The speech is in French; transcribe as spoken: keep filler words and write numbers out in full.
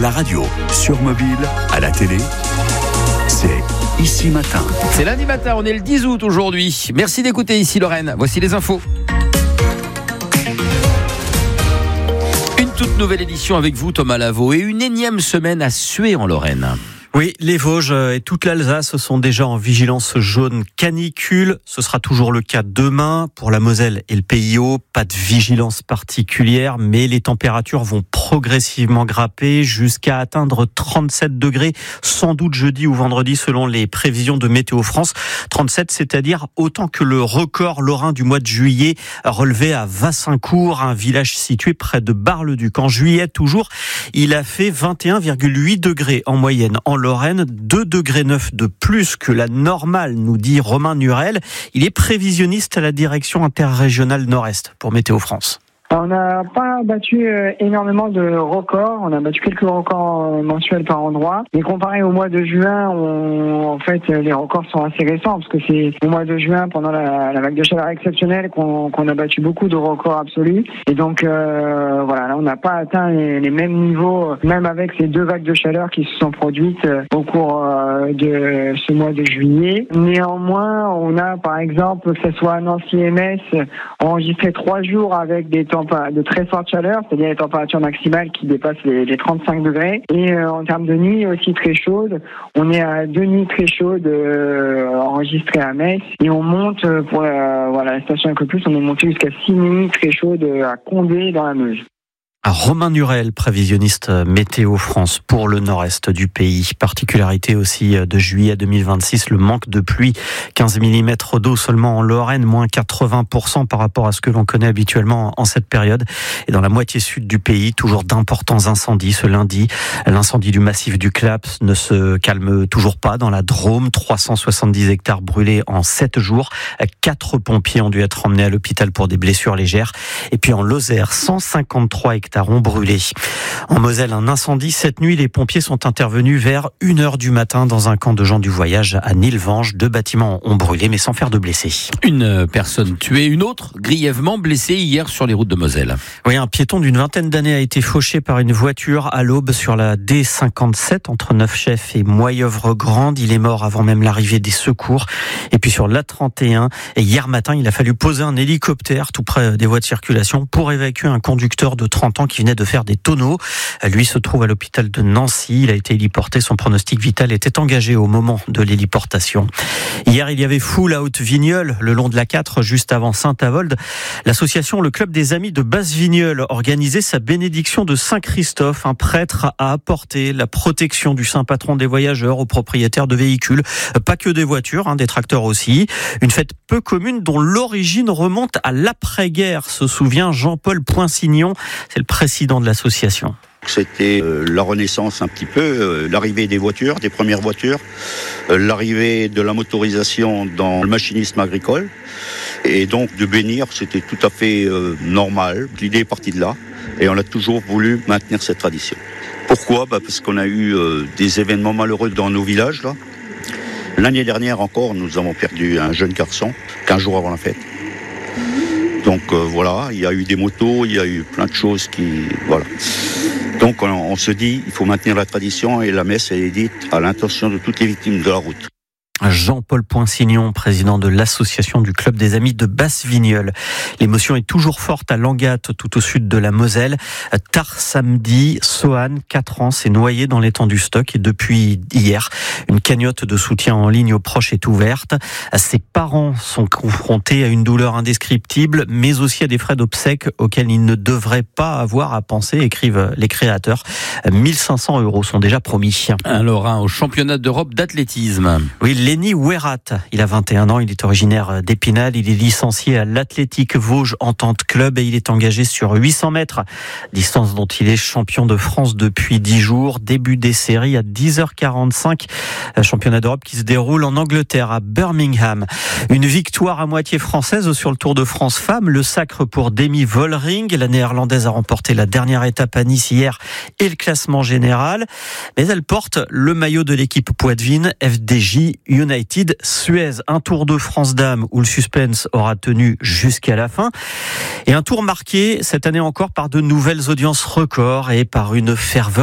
La radio, sur mobile, à la télé, c'est Ici Matin. C'est lundi matin, on est le dix août aujourd'hui. Merci d'écouter Ici Lorraine. Voici les infos. Une toute nouvelle édition avec vous, Thomas Lavaux, et une énième semaine à suer en Lorraine. Oui, les Vosges et toute l'Alsace sont déjà en vigilance jaune canicule. Ce sera toujours le cas demain. Pour la Moselle et le Pays Haut, pas de vigilance particulière, mais les températures vont progressivement grimper jusqu'à atteindre trente-sept degrés, sans doute jeudi ou vendredi selon les prévisions de Météo France. trente-sept, c'est-à-dire autant que le record lorrain du mois de juillet relevé à Vassincourt, un village situé près de Bar-le-Duc. En juillet toujours, il a fait vingt et un virgule huit degrés en moyenne. En Lorraine, deux degrés neuf de plus que la normale, nous dit Romain Nurel. Il est prévisionniste à la direction interrégionale Nord-Est pour Météo France. On n'a pas battu énormément de records, on a battu quelques records mensuels par endroit. Mais comparé au mois de juin, on, en fait, les records sont assez récents parce que c'est au mois de juin, pendant la, la vague de chaleur exceptionnelle, qu'on, qu'on a battu beaucoup de records absolus. Et donc, euh, voilà, là, on n'a pas atteint les, les mêmes niveaux, même avec ces deux vagues de chaleur qui se sont produites au cours de ce mois de juillet. Néanmoins, on a, par exemple, que ce soit à Nancy et Metz, enregistré trois jours avec des temps de très forte chaleur, c'est-à-dire les températures maximales qui dépassent les, les trente-cinq degrés. Et euh, en termes de nuit aussi très chaude, on est à deux nuits très chaudes euh, enregistrées à Metz. Et on monte, pour euh, voilà, la station un peu plus, on est monté jusqu'à six nuits très chaudes à Condé dans la Meuse. Romain Nurel, prévisionniste Météo France pour le nord-est du pays. Particularité aussi de juillet deux mille vingt-six, le manque de pluie. quinze millimètres d'eau seulement en Lorraine, moins quatre-vingts pour cent par rapport à ce que l'on connaît habituellement en cette période. Et dans la moitié sud du pays, toujours d'importants incendies ce lundi. L'incendie du massif du Claps ne se calme toujours pas dans la Drôme. trois cent soixante-dix hectares brûlés en sept jours. Quatre pompiers ont dû être emmenés à l'hôpital pour des blessures légères. Et puis en Lozère, cent cinquante-trois hectares ont brûlé. En Moselle, un incendie. Cette nuit, les pompiers sont intervenus vers une heure du matin dans un camp de gens du voyage à Nilvange. Deux bâtiments ont brûlé, mais sans faire de blessés. Une personne tuée, une autre grièvement blessée hier sur les routes de Moselle. Oui, un piéton d'une vingtaine d'années a été fauché par une voiture à l'aube sur la D cinquante-sept entre Neufchef et Moyeuvre-Grande. Il est mort avant même l'arrivée des secours. Et puis sur l'A trente et un, et hier matin, il a fallu poser un hélicoptère tout près des voies de circulation pour évacuer un conducteur de trente ans qui venait de faire des tonneaux. Lui se trouve à l'hôpital de Nancy. Il a été héliporté. Son pronostic vital était engagé au moment de l'héliportation. Hier, il y avait foule à Haute-Vigneulles, le long de l'A quatre, juste avant Saint-Avold. L'association Le Club des Amis de Basse-Vigneulles organisait sa bénédiction de Saint-Christophe. Un prêtre a apporté la protection du saint patron des voyageurs aux propriétaires de véhicules. Pas que des voitures, hein, des tracteurs aussi. Une fête peu commune dont l'origine remonte à l'après-guerre, se souvient Jean-Paul Poinsignon. C'est le président de l'association. C'était euh, la renaissance un petit peu, euh, l'arrivée des voitures, des premières voitures, euh, l'arrivée de la motorisation dans le machinisme agricole. Et donc de bénir, c'était tout à fait euh, normal. L'idée est partie de là et on a toujours voulu maintenir cette tradition. Pourquoi ? Bah parce qu'on a eu euh, des événements malheureux dans nos villages. Là. L'année dernière encore, nous avons perdu un jeune garçon, quinze jours avant la fête. Donc euh, voilà, il y a eu des motos, il y a eu plein de choses qui... Voilà. Donc on, on se dit, il faut maintenir la tradition et la messe est dite à l'intention de toutes les victimes de la route. Jean-Paul Poinsignon, président de l'association du Club des Amis de Basse-Vigneulles. L'émotion est toujours forte à Langatte, tout au sud de la Moselle. Tard samedi, Sohan, quatre ans, s'est noyé dans l'étang du Stock et depuis hier, une cagnotte de soutien en ligne aux proches est ouverte. Ses parents sont confrontés à une douleur indescriptible, mais aussi à des frais d'obsèques auxquels ils ne devraient pas avoir à penser, écrivent les créateurs. mille cinq cents euros sont déjà promis. Un Lorrain au championnat d'Europe d'athlétisme. Oui, Lenny Ouerat, il a vingt et un ans, il est originaire d'Épinal, il est licencié à l'Athlétique Vosges Entente Club et il est engagé sur huit cents mètres, distance dont il est champion de France depuis dix jours. Début des séries à dix heures quarante-cinq, championnat d'Europe qui se déroule en Angleterre à Birmingham. Une victoire à moitié française sur le Tour de France Femmes, le sacre pour Demi Vollering. La néerlandaise a remporté la dernière étape à Nice hier et le classement général, mais elle porte le maillot de l'équipe Poitvin F D J United Suez, un Tour de France dames où le suspense aura tenu jusqu'à la fin. Et un tour marqué cette année encore par de nouvelles audiences records et par une ferveur